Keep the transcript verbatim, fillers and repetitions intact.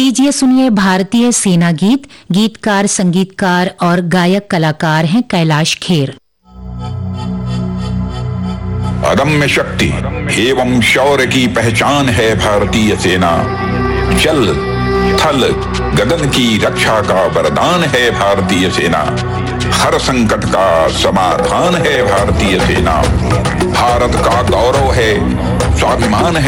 लीजिए सुनिए भारतीय सेना गीत। गीतकार, संगीतकार और गायक कलाकार हैं कैलाश खेर। अदम्य शक्ति एवं शौर्य की पहचान है भारतीय सेना। जल थल गगन की रक्षा का वरदान है भारतीय सेना। हर संकट का समाधान है भारतीय सेना। भारत का गौरव है, स्वाभिमान है।